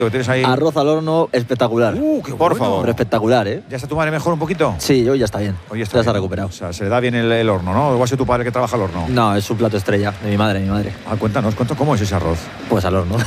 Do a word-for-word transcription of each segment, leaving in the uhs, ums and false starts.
Lo tienes ahí. Arroz al horno espectacular. Uh, qué Por bueno. favor. Pero espectacular, ¿eh? ¿Ya está tu madre mejor un poquito? Sí, hoy ya está bien. Hoy está ya se ha bien. recuperado. O sea, se le da bien el, el horno, ¿no? Igual ha sido tu padre que trabaja el horno. No, es un plato estrella de mi madre, mi madre. Ah, cuéntanos, cuéntanos, ¿cómo es ese arroz? Pues al horno.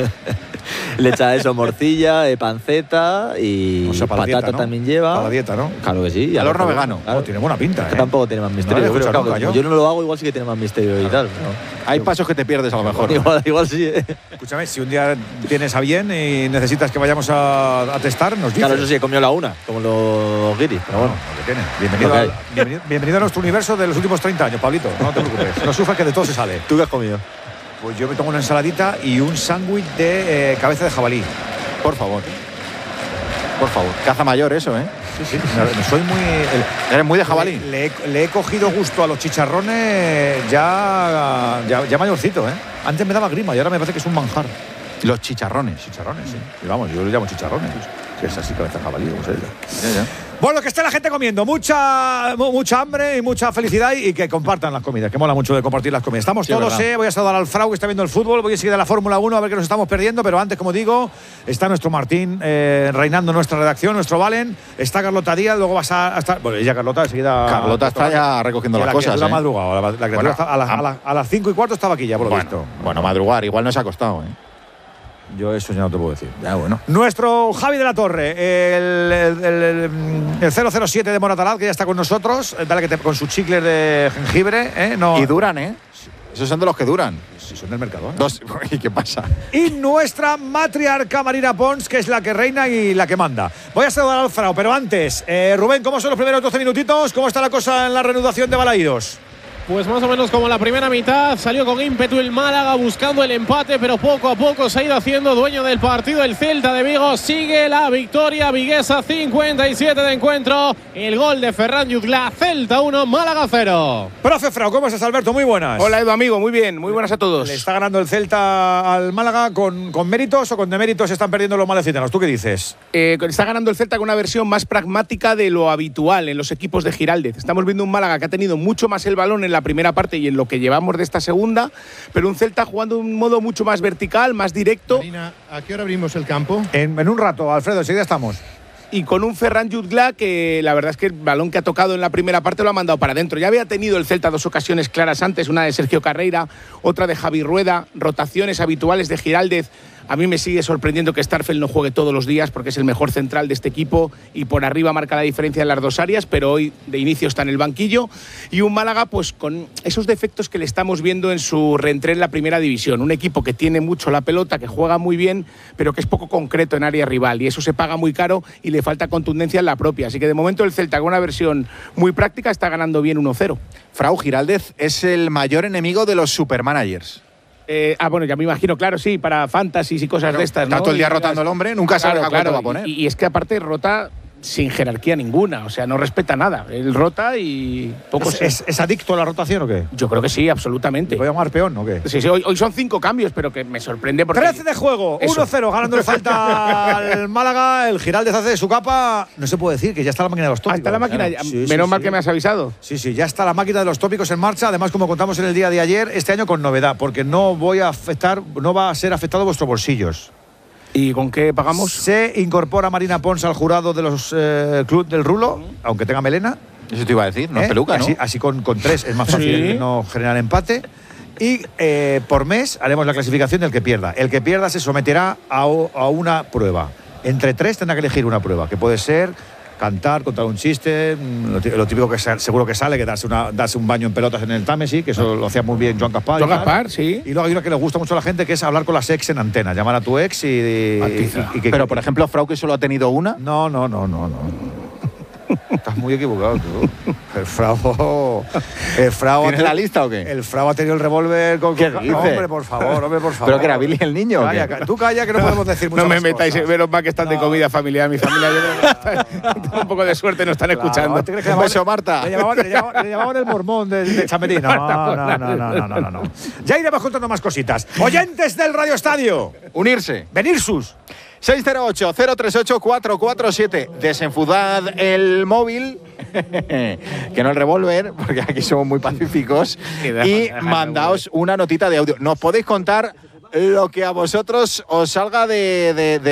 Le echa eso, morcilla, eh, panceta y O sea, para la patata dieta, ¿no? también lleva. Para la dieta, ¿no? Claro que sí. y Al horno arroz, vegano. claro. Oh, tiene buena pinta, Que ¿eh? tampoco tiene más misterio. No lo he Yo creo, escuchado claro, nunca, como yo. yo no lo hago, igual sí que tiene más misterio y tal. ¿no? Hay pasos que te pierdes a lo mejor. Igual, igual sí, ¿eh? Escúchame, si un día tienes a bien y necesitas que vayamos a, a testar, nos dices. Claro, eso sí, he comido la una, como los guiris, pero Bueno, bueno. lo que tiene. Bienvenido, Lo que al- hay. bienvenido, bienvenido a nuestro universo de los últimos treinta años, Pablito. No te preocupes. No sufras que de todo se sale. ¿Tú qué has comido? Pues yo me tomo una ensaladita y un sándwich de eh, cabeza de jabalí. Por favor. Por favor. Caza mayor eso, ¿eh? Sí, sí. Me- Soy muy. el- Eres muy de jabalí. Le, le he, le he cogido gusto a los chicharrones ya, ya, ya mayorcito, ¿eh? Antes me daba grima y ahora me parece que es un manjar. Los chicharrones. Chicharrones, sí. Y vamos, yo lo llamo chicharrones. Que es así, cabeza de jabalí, no sé. Ya, ya. Bueno, que esté la gente comiendo. Mucha, mu- mucha hambre y mucha felicidad y, y que compartan las comidas, que mola mucho de compartir las comidas. Estamos Sí, todos, verdad. eh. Voy a saludar al Frau que está viendo el fútbol. Voy a seguir a la Fórmula uno a ver qué nos estamos perdiendo. Pero antes, como digo, está nuestro Martín eh, reinando nuestra redacción, nuestro Valen. Está Carlota Díaz, luego vas a estar. Bueno, ella Carlota enseguida. Carlota está ya recogiendo Y las la cosas, criatura ¿eh? madrugado. La, la criatura Bueno, está- a, las- a las- a las cinco y cuarto estaba aquí ya, por lo Bueno, visto. bueno, madrugar. Igual nos ha costado, ¿eh? Yo eso ya no te puedo decir. Ya, bueno. Nuestro Javi de la Torre, el, el, el, el cero cero siete de Moratalaz, que ya está con nosotros. Dale que te, con sus chicles de jengibre. ¿eh? No, Y duran, ¿eh? Esos son de los que duran. Si son del Mercadona. Dos. ¿Y qué pasa? Y nuestra matriarca Marina Pons, que es la que reina y la que manda. Voy a saludar al Frau, pero antes, eh, Rubén, ¿cómo son los primeros doce minutitos? ¿Cómo está la cosa en la reanudación de Balaídos? Pues más o menos como la primera mitad, salió con ímpetu el Málaga buscando el empate, pero poco a poco se ha ido haciendo dueño del partido. El Celta de Vigo sigue la victoria viguesa, cincuenta y siete de encuentro. El gol de Ferran Jutgla, Celta uno, Málaga cero. Profe Frau, ¿cómo estás, Alberto? Muy buenas. Hola Edu, amigo, muy bien, muy buenas a todos. ¿Le está ganando el Celta al Málaga con, con méritos o con deméritos están perdiendo los malecitanos? ¿Tú qué dices? Eh, está ganando el Celta con una versión más pragmática de lo habitual en los equipos de Giraldez. Estamos viendo un Málaga que ha tenido mucho más el balón en la primera parte y en lo que llevamos de esta segunda, pero un Celta jugando de un modo mucho más vertical, más directo. Marina, ¿a qué hora abrimos el campo? En, en un rato, Alfredo, enseguida estamos. Y con un Ferran Jutgla que la verdad es que el balón que ha tocado en la primera parte lo ha mandado para adentro. Ya había tenido el Celta dos ocasiones claras antes, una de Sergio Carreira, otra de Javi Rueda, rotaciones habituales de Giraldez. A mí me sigue sorprendiendo que Starfel no juegue todos los días porque es el mejor central de este equipo y por arriba marca la diferencia en las dos áreas, pero hoy de inicio está en el banquillo. Y un Málaga pues con esos defectos que le estamos viendo en su reentré en la primera división. Un equipo que tiene mucho la pelota, que juega muy bien, pero que es poco concreto en área rival y eso se paga muy caro y le falta contundencia en la propia. Así que de momento el Celta con una versión muy práctica está ganando bien uno cero. Frau, Giraldez es el mayor enemigo de los supermanagers. Eh, ah, bueno, ya me imagino, claro, sí, para fantasies y cosas de estas, ¿no? Está todo el día Y- rotando el hombre, nunca sabe Claro, a cuánto claro, va a poner. Y, y es que aparte rota sin jerarquía ninguna, o sea, no respeta nada. Él rota y poco ¿Es, se- es, es adicto a la rotación o qué? Yo creo que sí, absolutamente. ¿Te voy a llamar peón o qué? Sí, sí, hoy, hoy son cinco cambios, pero que me sorprende porque… trece de juego, Eso. uno cero, ganando el Celta al Málaga. El Giraldez hace de su capa. No se puede decir que ya está la máquina de los Ah, tópicos. está la máquina, Claro. ya- Sí, menos sí, mal sí. que me has avisado. Sí, sí, ya está la máquina de los tópicos en marcha. Además, como contamos en el día de ayer, este año con novedad, porque no voy a afectar, no va a ser afectado vuestros bolsillos. ¿Y con qué pagamos? Se incorpora Marina Pons al jurado de los eh, Club del Rulo, aunque tenga melena. Eso te iba a decir, no ¿eh? es peluca, ¿no? Así, así con, con tres es más fácil Sí. no generar empate. Y eh, por mes haremos la clasificación del que pierda. El que pierda se someterá a, o- a una prueba. Entre tres tendrá que elegir una prueba, que puede ser cantar, contar un chiste, mm, lo tí- lo típico que sa- seguro que sale, que darse, una, darse un baño en pelotas en el Támesis, que eso lo hacía muy bien Joan Gaspar. Joan y tal. Gaspar, sí. Y luego hay una que le gusta mucho a la gente, que es hablar con las ex en antena, llamar a tu ex y… y- Matiza. y- y que- Pero, por ejemplo, Frau, que solo ha tenido una. no, no, no, no, no. Estás muy equivocado tú. El Frau… El Frau ha ¿Tienes tenido- la lista o qué? El Frau ha tenido el revólver con… ¿Qué con- dice? Hombre, por favor, hombre, por favor. ¿Pero que era Billy el niño o Calla, qué? ca- tú calla, que no podemos decir muchas No me más metáis, cosas. menos mal que están de No. comida familiar. Mi familia, yo creo que está- tengo un poco de suerte, no están Claro, escuchando. ¿te crees que Un llamaban- beso, Marta. Le llamaban, le llamaban- le llamaban el mormón de, de Chamerí. No, no, no, no, no, no, no, no. Ya iremos contando más cositas. Oyentes del Radio Estadio, Unirse. venir sus. seis cero ocho, cero tres ocho, cuatro cuatro siete. Desenfundad el móvil, que no el revólver, porque aquí somos muy pacíficos. Sí, deja- Y deja el mandaos una notita de audio. Nos podéis contar lo que a vosotros os salga de, de, de